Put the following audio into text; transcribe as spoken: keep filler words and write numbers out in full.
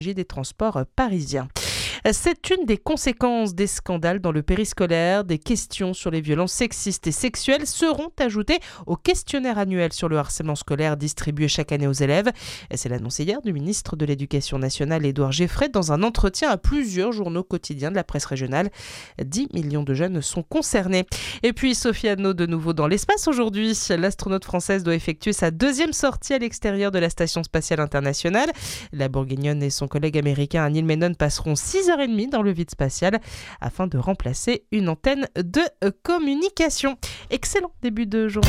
des transports parisiens. C'est une des conséquences des scandales dans le périscolaire. Des questions sur les violences sexistes et sexuelles seront ajoutées au questionnaire annuel sur le harcèlement scolaire distribué chaque année aux élèves. C'est l'annoncé hier du ministre de l'Éducation nationale, Édouard Geffray, dans un entretien à plusieurs journaux quotidiens de la presse régionale. dix millions de jeunes sont concernés. Et puis Sophie Anneau de nouveau dans l'espace aujourd'hui. L'astronaute française doit effectuer sa deuxième sortie à l'extérieur de la Station spatiale internationale. La Bourguignonne et son collègue américain Neil Menon passeront six heures trente dans le vide spatial afin de remplacer une antenne de communication. Excellent début de journée.